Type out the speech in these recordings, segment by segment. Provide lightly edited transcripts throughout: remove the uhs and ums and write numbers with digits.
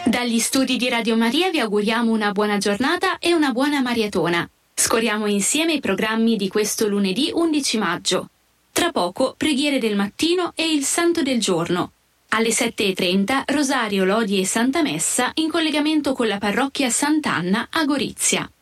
Dagli studi di Radio Maria vi auguriamo una buona giornata e una buona maratona. Scorriamo insieme i programmi di questo lunedì 11 maggio. Tra poco preghiere del mattino e il santo del giorno. Alle 7:30 Rosario, Lodi e Santa Messa in collegamento con la parrocchia Sant'Anna a Gorizia.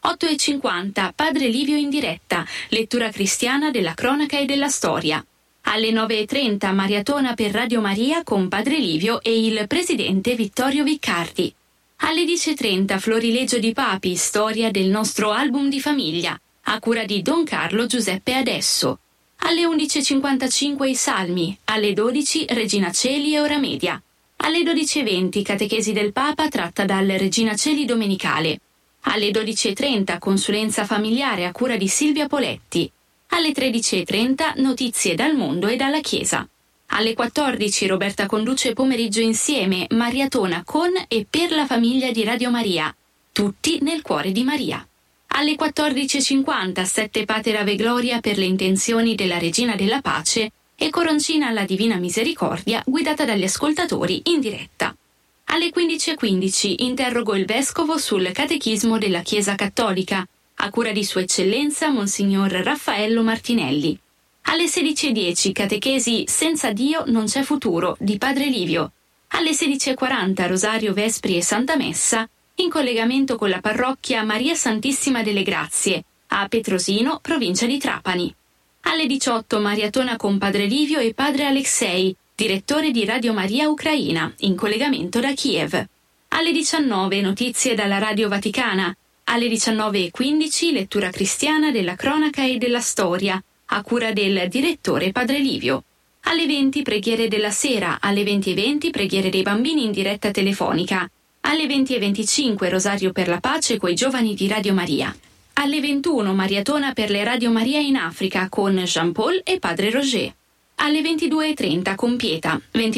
8:50 Padre Livio in diretta, lettura cristiana della cronaca e della storia. Alle 9:30 maratona per Radio Maria con Padre Livio e il presidente Vittorio Viccardi. Alle 10:30 Florilegio di Papi, storia del nostro album di famiglia, a cura di Don Carlo Giuseppe Adesso. Alle 11:55 i Salmi, alle 12 Regina Celi e Ora Media. Alle 12:20 Catechesi del Papa tratta dal Regina Celi domenicale. Alle 12:30 consulenza familiare a cura di Silvia Poletti. Alle 13:30 notizie dal mondo e dalla Chiesa. Alle 14 Roberta conduce Pomeriggio insieme, maratona con e per la famiglia di Radio Maria. Tutti nel cuore di Maria. Alle 14:50 Sette Pater Ave Gloria per le intenzioni della Regina della Pace e Coroncina alla Divina Misericordia guidata dagli ascoltatori in diretta. Alle 15:15 interrogo il Vescovo sul Catechismo della Chiesa Cattolica, a cura di Sua Eccellenza Monsignor Raffaello Martinelli. Alle 16:10 Catechesi Senza Dio non c'è futuro di Padre Livio. Alle 16:40 Rosario, Vespri e Santa Messa in collegamento con la parrocchia Maria Santissima delle Grazie a Petrosino, provincia di Trapani. Alle 18 maratona con Padre Livio e Padre Alexei, direttore di Radio Maria Ucraina, in collegamento da Kiev. Alle 19 notizie dalla Radio Vaticana. Alle 19:15 lettura cristiana della cronaca e della storia, a cura del direttore Padre Livio. Alle 20 preghiere della sera, alle 20:20 preghiere dei bambini in diretta telefonica. Alle 20:25 Rosario per la pace coi giovani di Radio Maria. Alle 21 maratona per le Radio Maria in Africa con Jean Paul e Padre Roger. Alle 22:30 con Pieta.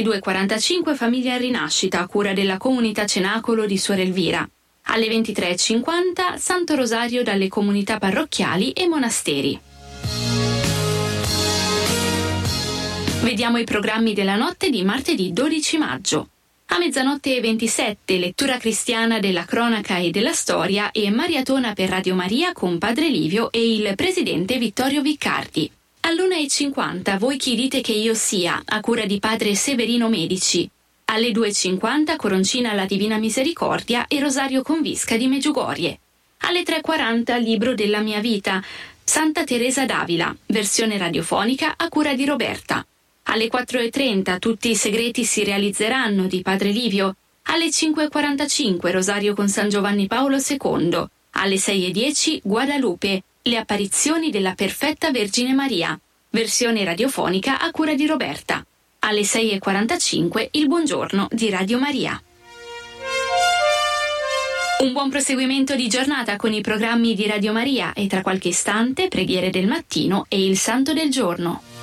22:45 Famiglia Rinascita a cura della comunità Cenacolo di Suor Elvira. Alle 23:50 Santo Rosario dalle comunità parrocchiali e monasteri. Vediamo i programmi della notte di martedì 12 maggio. A 00:27 lettura cristiana della cronaca e della storia e maratona per Radio Maria con Padre Livio e il presidente Vittorio Viccardi. All'1:50 Voi chi dite che io sia, a cura di Padre Severino Medici. Alle 2:50 Coroncina alla Divina Misericordia e Rosario con Visca di Meggiugorie. Alle 3:40 Libro della mia vita, Santa Teresa d'Avila, versione radiofonica a cura di Roberta. Alle 4:30 Tutti i segreti si realizzeranno di Padre Livio. Alle 5:45 Rosario con San Giovanni Paolo II. Alle 6:10 Guadalupe, le apparizioni della perfetta Vergine Maria, versione radiofonica a cura di Roberta. Alle 6:45 il buongiorno di Radio Maria. Un buon proseguimento di giornata con i programmi di Radio Maria e tra qualche istante preghiere del mattino e il santo del giorno.